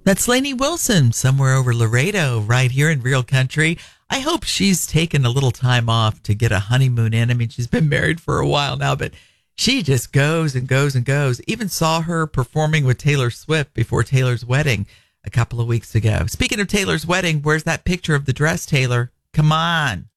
That's Lainey Wilson, somewhere over Laredo, right here in real country. I hope she's taken a little time off to get a honeymoon in. I mean, she's been married for a while now, but she just goes and goes and goes. Even saw her performing with Taylor Swift before Taylor's wedding a couple of weeks ago. Speaking of Taylor's wedding, where's that picture of the dress, Taylor? Come on.